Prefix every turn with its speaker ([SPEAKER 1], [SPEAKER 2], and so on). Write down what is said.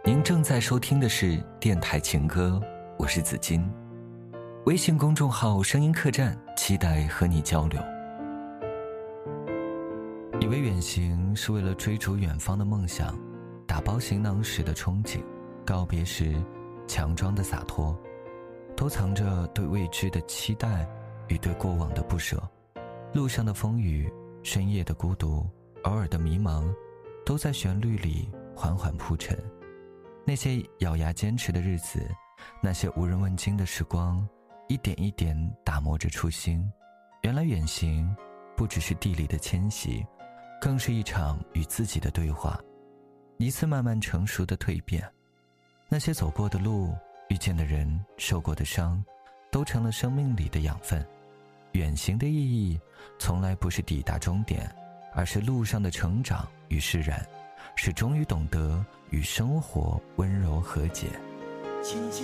[SPEAKER 1] 您正在收听的是电台情歌，我是子金。微信公众号声音客栈，期待和你交流。以为远行是为了追逐远方的梦想，打包行囊时的憧憬，告别时强装的洒脱，都藏着对未知的期待与对过往的不舍。路上的风雨，深夜的孤独，偶尔的迷茫，都在旋律里缓缓铺陈。那些咬牙坚持的日子，那些无人问津的时光，一点一点打磨着初心。原来远行不只是地理的迁徙，更是一场与自己的对话，一次慢慢成熟的蜕变。那些走过的路，遇见的人，受过的伤，都成了生命里的养分。远行的意义从来不是抵达终点，而是路上的成长与释然，是终于懂得与生活温柔和解。